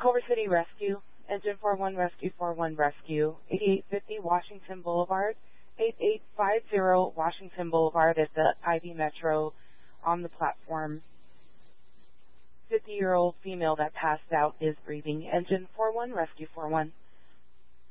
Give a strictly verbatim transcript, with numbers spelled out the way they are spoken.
Culver City Rescue, Engine four one Rescue four one Rescue, eighty-eight fifty Washington Boulevard, eighty-eight fifty Washington Boulevard at the Ivy Metro on the platform. fifty-year-old female that passed out is breathing. Engine four one Rescue four one.